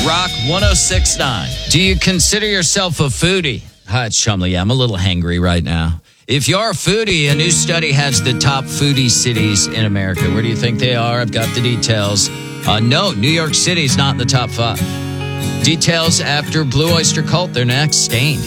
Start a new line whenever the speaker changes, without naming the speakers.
Rock 106.9. Do you consider yourself a foodie? Hi, it's Chumley. I'm a little hangry right now. If you're a foodie, a new study has the top foodie cities in America. Where do you think they are? I've got the details. No, New York City's not in the top 5. Details after Blue Oyster Cult. They're next. Stained